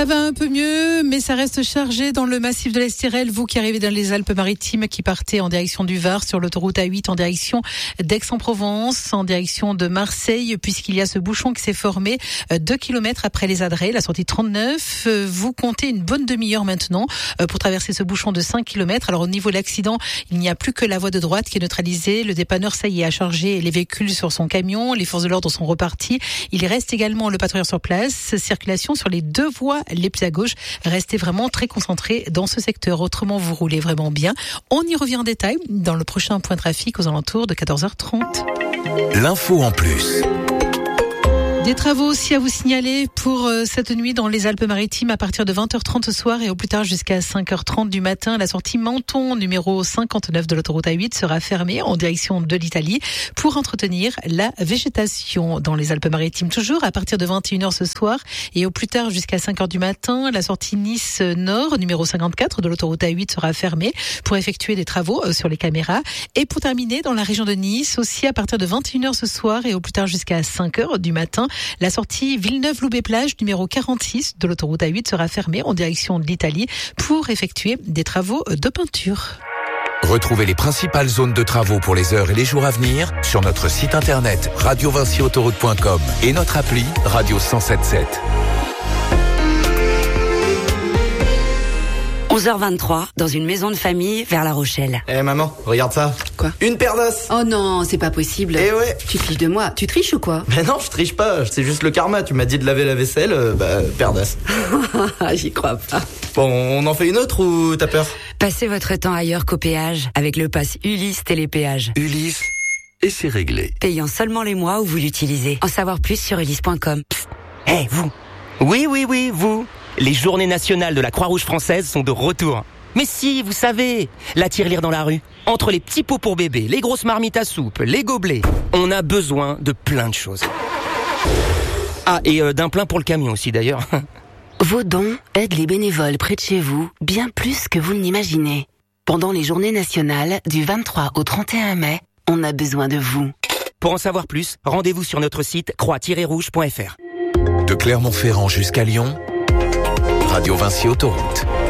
Ça va un peu mieux, mais ça reste chargé dans le massif de l'Estérel. Vous qui arrivez dans les Alpes-Maritimes, qui partez en direction du Var sur l'autoroute A8, en direction d'Aix-en-Provence, en direction de Marseille, puisqu'il y a ce bouchon qui s'est formé 2 km après les Adrets, la sortie 39. Vous comptez une bonne demi-heure maintenant pour traverser ce bouchon de 5 km. Alors au niveau de l'accident, il n'y a plus que la voie de droite qui est neutralisée. Le dépanneur, ça y est, a chargé les véhicules sur son camion. Les forces de l'ordre sont reparties. Il reste également le patrouilleur sur place. Circulation sur les deux voies les plus à gauche. Restez vraiment très concentrés dans ce secteur. Autrement, vous roulez vraiment bien. On y revient en détail dans le prochain point trafic aux alentours de 14h30. L'info en plus. Des travaux aussi à vous signaler pour cette nuit dans les Alpes-Maritimes à partir de 20h30 ce soir et au plus tard jusqu'à 5h30 du matin. La sortie Menton numéro 59 de l'autoroute A8 sera fermée en direction de l'Italie pour entretenir la végétation dans les Alpes-Maritimes. Toujours à partir de 21h ce soir et au plus tard jusqu'à 5h du matin, la sortie Nice Nord numéro 54 de l'autoroute A8 sera fermée pour effectuer des travaux sur les caméras. Et pour terminer, dans la région de Nice, aussi à partir de 21h ce soir et au plus tard jusqu'à 5h du matin, la sortie Villeneuve-Loubet-Plage numéro 46 de l'autoroute A8 sera fermée en direction de l'Italie pour effectuer des travaux de peinture. Retrouvez les principales zones de travaux pour les heures et les jours à venir sur notre site internet radiovinciautoroute.com et notre appli Radio 107.7. 11h23, dans une maison de famille vers La Rochelle. Maman, regarde ça. Quoi? Une paire d'os. Oh non, c'est pas possible. Eh ouais. Tu te fiches de moi. Tu triches ou quoi? Mais non, je triche pas. C'est juste le karma. Tu m'as dit de laver la vaisselle, paire d'os. J'y crois pas. Bon, on en fait une autre ou t'as peur? Passez votre temps ailleurs qu'au péage avec le pass Ulysse Télépéage. Ulysse, et c'est réglé. Payant seulement les mois où vous l'utilisez. En savoir plus sur ulysse.com. Hé, vous. Oui, vous. Les journées nationales de la Croix-Rouge française sont de retour. Mais si, vous savez, la tirelire dans la rue. Entre les petits pots pour bébé, les grosses marmites à soupe, les gobelets, on a besoin de plein de choses. Ah, et d'un plein pour le camion aussi d'ailleurs. Vos dons aident les bénévoles près de chez vous bien plus que vous ne l'imaginez. Pendant les journées nationales du 23 au 31 mai, on a besoin de vous. Pour en savoir plus, rendez-vous sur notre site croix-rouge.fr. De Clermont-Ferrand jusqu'à Lyon, Radio Vinci Autoroute.